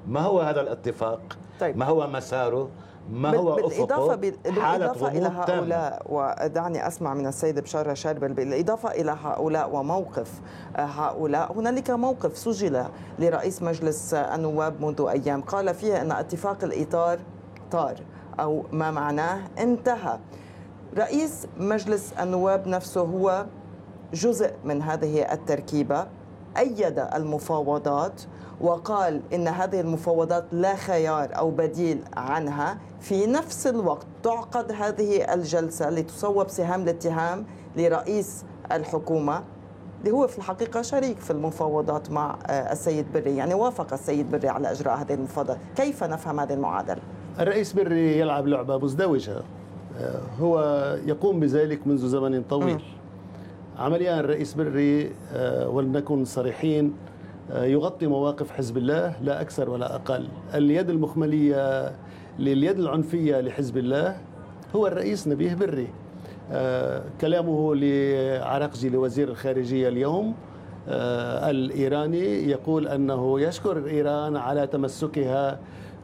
ما هو هذا الاتفاق؟ طيب. ما هو مساره؟ ما هو أفقه؟ بالإضافة إلى هؤلاء، ودعني أسمع من السيد بشارة شاربل، بالإضافة إلى هؤلاء وموقف هؤلاء، هنالك موقف سجل لرئيس مجلس النواب منذ أيام قال فيه أن اتفاق الإطار طار، أو ما معناه انتهى. رئيس مجلس النواب نفسه هو جزء من هذه التركيبة، أيد المفاوضات وقال إن هذه المفاوضات لا خيار أو بديل عنها. في نفس الوقت تعقد هذه الجلسة لتصوب سهام الاتهام لرئيس الحكومة اللي هو في الحقيقة شريك في المفاوضات مع السيد بري، يعني وافق السيد بري على إجراء هذه المفاوضات. كيف نفهم هذه المعادلة؟ الرئيس بري يلعب لعبة مزدوجة، هو يقوم بذلك منذ زمن طويل. عمليا الرئيس بري ولنكن صريحين يغطي مواقف حزب الله لا أكثر ولا أقل. اليد المخملية لليد العنفية لحزب الله هو الرئيس نبيه بري. كلامه لعراقجي لوزير الخارجية اليوم الإيراني يقول أنه يشكر إيران على تمسكها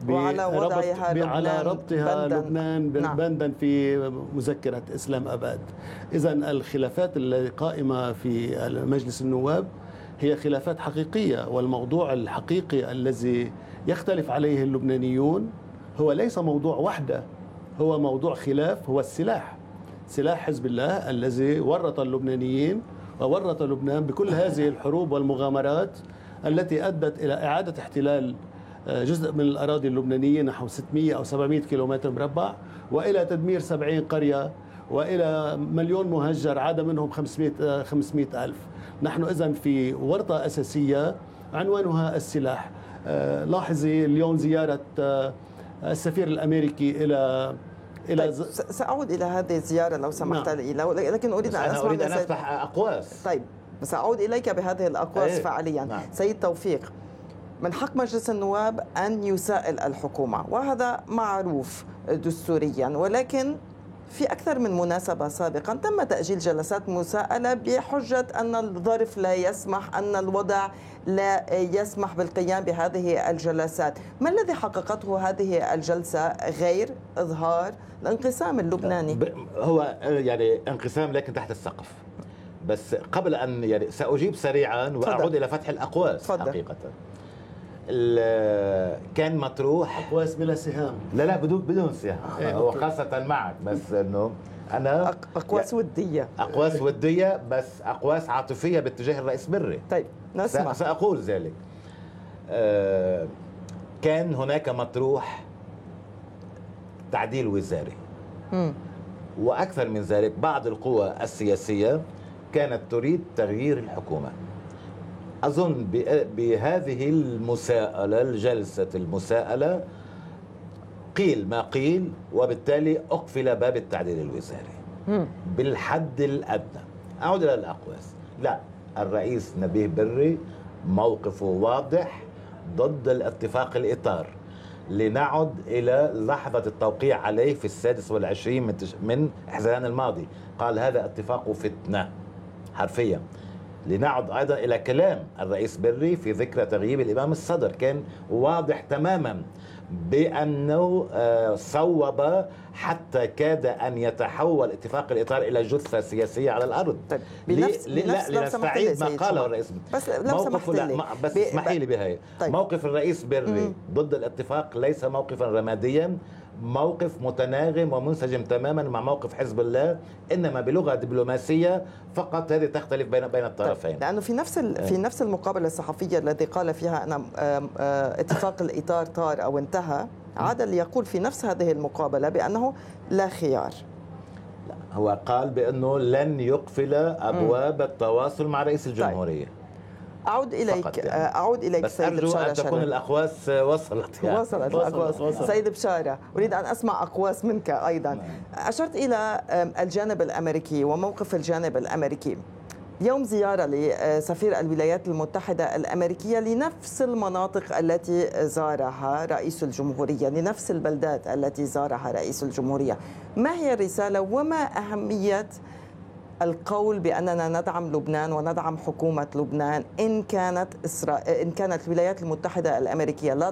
على ربطها لبنان بندا في مذكرة إسلام أباد. إذن الخلافات القائمة في مجلس النواب هي خلافات حقيقية، والموضوع الحقيقي الذي يختلف عليه اللبنانيون هو ليس موضوع وحدة، هو موضوع خلاف، هو السلاح، سلاح حزب الله الذي ورط اللبنانيين وورط لبنان بكل هذه الحروب والمغامرات التي أدت إلى إعادة احتلال جزء من الأراضي اللبنانية نحو 600 أو 700 كيلومتر مربع، وإلى تدمير 70 قرية، وإلى مليون مهجر عاد منهم 500 ألف. نحن إذن في ورطة أساسية عنوانها السلاح. لاحظي اليوم زيارة السفير الأمريكي إلى طيب سأعود إلى هذه الزيارة لو سمحت لي، لكن أريد أن أسمع أريد أن أفتح أقواس. طيب سأعود إليك بهذه الأقواس فعليا. سيد توفيق، من حق مجلس النواب أن يسائل الحكومة وهذا معروف دستوريا، ولكن في أكثر من مناسبة سابقا تم تأجيل جلسات مساءلة بحجة أن الظرف لا يسمح، أن الوضع لا يسمح بالقيام بهذه الجلسات. ما الذي حققته هذه الجلسة غير إظهار الانقسام اللبناني؟ هو يعني انقسام لكن تحت السقف. بس قبل أن يعني سأجيب سريعا وأعود إلى فتح الأقواس. حقيقة كان مطروح أقواس بلا سهام. لا بدون سهام، وخاصة معك، بس انه انا اقواس ودية، اقواس ودية، بس اقواس عاطفية باتجاه الرئيس بري. طيب نسمع. سأقول ذلك. كان هناك مطروح تعديل وزاري، واكثر من ذلك بعض القوى السياسية كانت تريد تغيير الحكومة. أظن بهذه المساءلة، الجلسة المساءلة، قيل ما قيل، وبالتالي أقفل باب التعديل الوزاري بالحد الأدنى. أعود إلى الأقواس. لا، الرئيس نبيه بري موقفه واضح ضد الاتفاق الإطار، لنعد إلى لحظة التوقيع عليه في 26 من حزيران الماضي. قال هذا اتفاق فتنة حرفيا. لنعد أيضا إلى كلام الرئيس بري في ذكرى تغييب الإمام الصدر، كان واضح تماما بأنه صوب حتى كاد أن يتحول اتفاق الإطار إلى جثة سياسية على الأرض. طيب لنستعيد ما قاله الرئيس. بس لو سمحت لي، بس اسمحي لي بهاي. طيب. موقف الرئيس بري ضد الاتفاق ليس موقفا رماديا، موقف متناغم ومنسجم تماما مع موقف حزب الله، انما بلغه دبلوماسيه فقط هذه تختلف بين الطرفين. لانه في نفس المقابله الصحفيه التي قال فيها ان اتفاق الاطار طار او انتهى، عاد ليقول في نفس هذه المقابله بانه لا خيار. لا، هو قال بانه لن يقفل ابواب التواصل مع رئيس الجمهوريه. أعود إليك بس سيد أرجو بشارة. أن تكون الأقواس وصلت الأقواس. سيد بشارة، أريد أن أسمع أقواس منك أيضا. أشرت إلى الجانب الأمريكي وموقف الجانب الأمريكي. اليوم زيارة لسفير الولايات المتحدة الأمريكية لنفس المناطق التي زارها رئيس الجمهورية، لنفس البلدات التي زارها رئيس الجمهورية. ما هي الرسالة وما أهمية القول بأننا ندعم لبنان وندعم حكومة لبنان إن كانت الولايات المتحدة الأمريكية لا